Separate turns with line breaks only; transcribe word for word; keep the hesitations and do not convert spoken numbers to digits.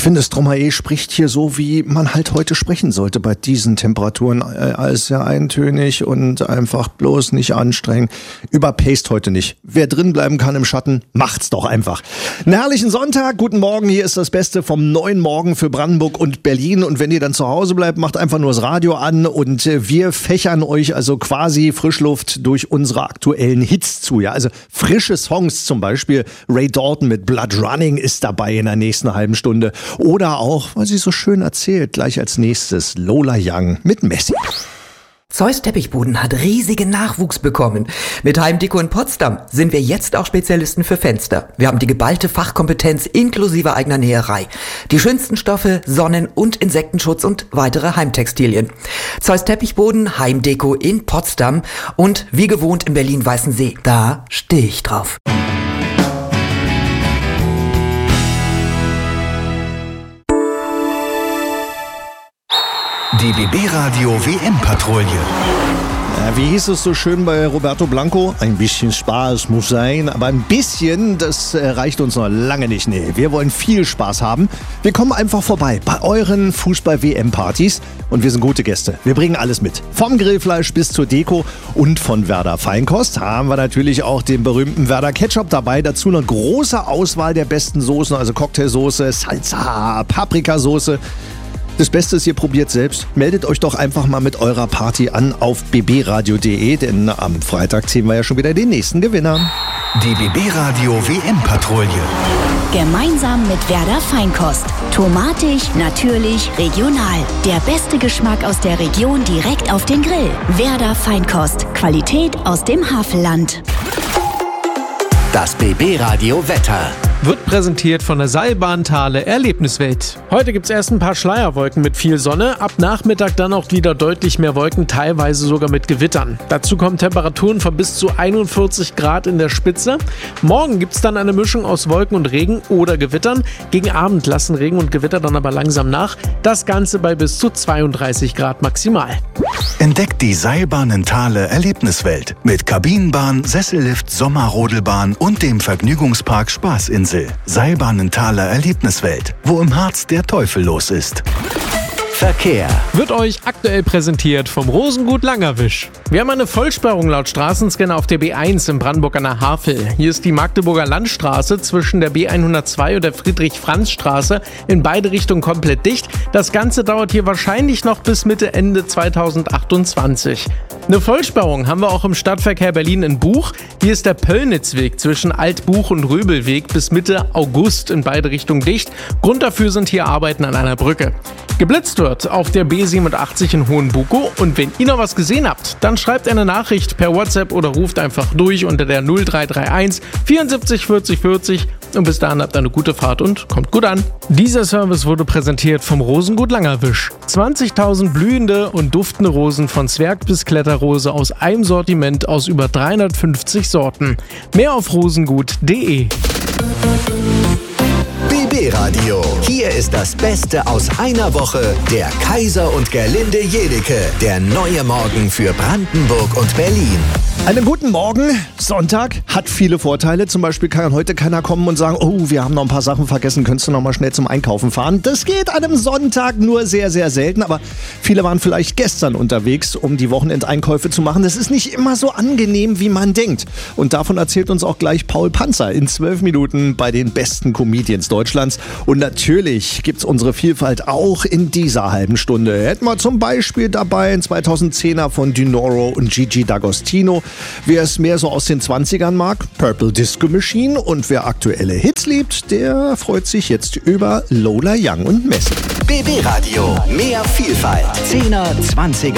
finde, Stromae spricht hier so, wie man halt heute sprechen sollte bei diesen Temperaturen. Alles sehr eintönig und einfach bloß nicht anstrengen. Überpaced heute nicht. Wer drin bleiben kann im Schatten, macht's doch einfach. Einen herrlichen Sonntag, guten Morgen. Hier ist das Beste vom neuen Morgen für Brandenburg und Berlin. Und wenn ihr dann zu Hause bleibt, macht einfach nur das Radio an und wir fächern euch also quasi Frischluft durch unsere aktuellen Hits zu. Ja, also frische Songs, zum Beispiel Ray Dalton mit Blood Running ist dabei in der nächsten halben Stunde. Oder auch, weil sie so schön erzählt, gleich als nächstes Lola Young mit Messi.
Zeus Teppichboden hat riesigen Nachwuchs bekommen. Mit Heimdeko in Potsdam sind wir jetzt auch Spezialisten für Fenster. Wir haben die geballte Fachkompetenz inklusive eigener Näherei. Die schönsten Stoffe, Sonnen- und Insektenschutz und weitere Heimtextilien. Zeus Teppichboden, Heimdeko in Potsdam und wie gewohnt in Berlin-Weißensee. Da stehe ich drauf.
Die B B-Radio W M-Patrouille.
Ja, wie hieß es so schön bei Roberto Blanco? Ein bisschen Spaß muss sein, aber ein bisschen, das reicht uns noch lange nicht. Nee, wir wollen viel Spaß haben. Wir kommen einfach vorbei bei euren Fußball-W M-Partys und wir sind gute Gäste. Wir bringen alles mit. Vom Grillfleisch bis zur Deko und von Werder Feinkost haben wir natürlich auch den berühmten Werder Ketchup dabei. Dazu eine große Auswahl der besten Soßen, also Cocktailsoße, Salsa, Paprikasoße. Das Beste ist, ihr probiert selbst. Meldet euch doch einfach mal mit eurer Party an auf b b radio punkt d e, denn am Freitag ziehen wir ja schon wieder den nächsten Gewinner.
Die B B-Radio W M-Patrouille.
Gemeinsam mit Werder Feinkost. Tomatig, natürlich, regional. Der beste Geschmack aus der Region direkt auf den Grill. Werder Feinkost. Qualität aus dem Havelland.
Das B B-Radio Wetter.
Wird präsentiert von der Seilbahnthale Erlebniswelt. Heute gibt's erst ein paar Schleierwolken mit viel Sonne, ab Nachmittag dann auch wieder deutlich mehr Wolken, teilweise sogar mit Gewittern. Dazu kommen Temperaturen von bis zu einundvierzig Grad in der Spitze. Morgen gibt's dann eine Mischung aus Wolken und Regen oder Gewittern. Gegen Abend lassen Regen und Gewitter dann aber langsam nach. Das Ganze bei bis zu zweiunddreißig Grad maximal.
Entdeckt die Seilbahnthale Erlebniswelt mit Kabinenbahn, Sessellift, Sommerrodelbahn und dem Vergnügungspark Spaßinsel. Seilbahnenthaler Erlebniswelt, wo im Harz der Teufel los ist. Verkehr.
Wird euch aktuell präsentiert vom Rosengut Langerwisch. Wir haben eine Vollsperrung laut Straßenscanner auf der B eins in Brandenburg an der Havel. Hier ist die Magdeburger Landstraße zwischen der B hundertzwei und der Friedrich-Franz-Straße in beide Richtungen komplett dicht. Das Ganze dauert hier wahrscheinlich noch bis Mitte, Ende zweitausendachtundzwanzig. Eine Vollsperrung haben wir auch im Stadtverkehr Berlin in Buch. Hier ist der Pöllnitzweg zwischen Altbuch und Röbelweg bis Mitte August in beide Richtungen dicht. Grund dafür sind hier Arbeiten an einer Brücke. Geblitzt wird auf der B siebenundachtzig in Hohenbukow und wenn ihr noch was gesehen habt, dann schreibt eine Nachricht per WhatsApp oder ruft einfach durch unter der null drei drei eins vierundsiebzig vierzig vierzig und bis dahin habt eine gute Fahrt und kommt gut an. Dieser Service wurde präsentiert vom Rosengut Langerwisch. zwanzigtausend blühende und duftende Rosen von Zwerg bis Kletterrose aus einem Sortiment aus über dreihundertfünfzig Sorten. Mehr auf rosengut punkt d e.
B B-Radio. Hier ist das Beste aus einer Woche. Der Kaiser und Gerlinde Jedecke. Der neue Morgen für Brandenburg und Berlin.
Einen guten Morgen. Sonntag hat viele Vorteile. Zum Beispiel kann heute keiner kommen und sagen, oh, wir haben noch ein paar Sachen vergessen, könntest du noch mal schnell zum Einkaufen fahren. Das geht an einem Sonntag nur sehr, sehr selten. Aber viele waren vielleicht gestern unterwegs, um die Wochenendeinkäufe zu machen. Das ist nicht immer so angenehm, wie man denkt. Und davon erzählt uns auch gleich Paul Panzer in zwölf Minuten bei den besten Comedians Deutschlands. Und natürlich gibt's unsere Vielfalt auch in dieser halben Stunde. Hätten wir zum Beispiel dabei ein zweitausendzehner von Dinoro und Gigi D'Agostino. Wer es mehr so aus den zwanzigern mag, Purple Disco Machine. Und wer aktuelle Hits liebt, der freut sich jetzt über Lola Young und Messi.
B B-Radio. Mehr Vielfalt. zehner, zwanziger